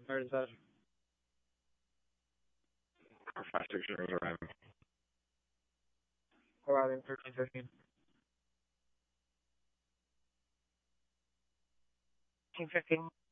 Where is that? Professor Sher's arriving. Arriving 13:15. 13:15.